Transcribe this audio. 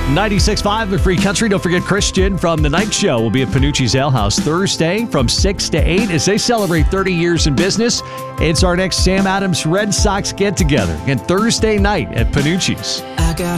96.5 The Free Country. Don't forget Christian from The Night Show will be at Panucci's Ale House Thursday from 6 to 8 as they celebrate 30 years in business. It's our next Sam Adams Red Sox get-together again Thursday night at Panucci's.